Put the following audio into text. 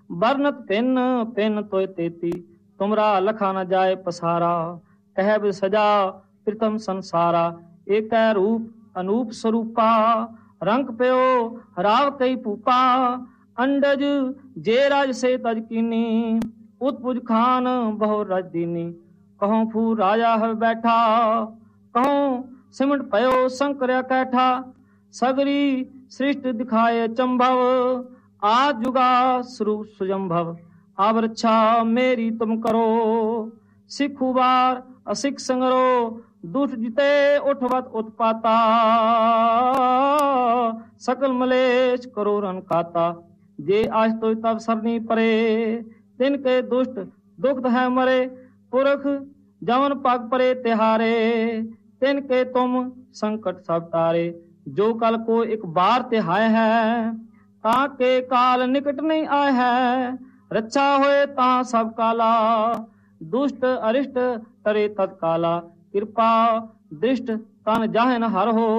बरनत pin pin तोय तेती, तुमरा लखा न जाए पसारा। कहब सजा प्रथम संसारा, एक रूप अनूप स्वरूपा। रंग प्यो राव कई पूपा, अंडज जे राज से तज कीनी। उत्पुज खान बहु रज दीनी, कहूँ फू राजा है बैठा। कहूँ सिमट पयो शंकर कैठा, सगरी सृष्ट दिखाए चंभव। आज जुगा स्वरूप सुजंभव, अब रक्षा मेरी तुम करो। सिखु बार असिख संगरो, दुष्ट जिते उठवत उत्पाता। सकल मलेश करो रन काता, जे आज तो तब सरनी परे। तिनके दुष्ट दुख है मरे, पुरख जवन पग परे तिहारे। तिनके तुम संकट सब तारे, जो कल को एक बार तिहाय है। ताके काल निकट नहीं आए है, रक्षा होए ता सब काला। दुष्ट अरिष्ट तरे तत्काला, कृपा दृष्ट तन जाहे न हर हो।